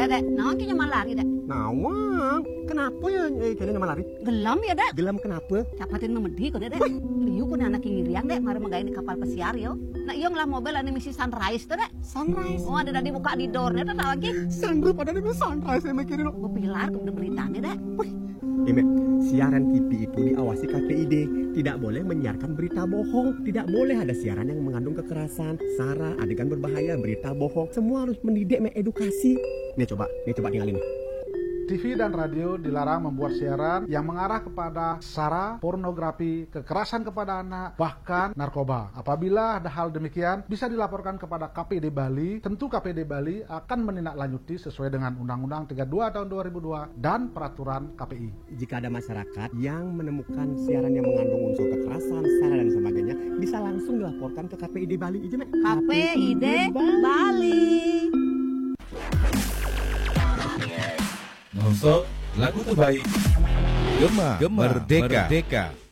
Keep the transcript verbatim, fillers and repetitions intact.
dek. Nah, kayaknya malah lari dek. Nawang, kenapa ya eh, kalian malah lari? Gelam ya dek. Gelam kenapa? Capatin memedi kok dek. Liu pun anak ngiriang dek, mari menggain di kapal pesiar yo. Nah, iyo ngelah mobil ane misi Sunrise tuh dek. Sunrise. Oh, ada tadi buka di door dek, tak lagi. Sanggup ada di Sunrise saya mikirin lo. Gue pilar kemudian beritanya dek. Ime, siaran T V itu diawasi K P I D. Tidak boleh menyiarkan berita bohong. Tidak boleh ada siaran yang mengandung kekerasan, sara, adegan berbahaya, berita bohong. Semua harus mendidik, mengedukasi. Nih coba, nih coba tinggalin nih. T V dan radio dilarang membuat siaran yang mengarah kepada sara, pornografi, kekerasan kepada anak, bahkan narkoba. Apabila ada hal demikian, bisa dilaporkan kepada K P I D Bali. Tentu K P I D Bali akan menindaklanjuti sesuai dengan Undang-Undang tiga puluh dua tahun dua ribu dua dan peraturan K P I. Jika ada masyarakat yang menemukan siaran yang mengandung unsur kekerasan, sara dan sebagainya, bisa langsung dilaporkan ke K P I D Bali. Ije, Mek. K P I D Bali. Nonton lagu terbaik Gema, Gema Merdeka. Merdeka.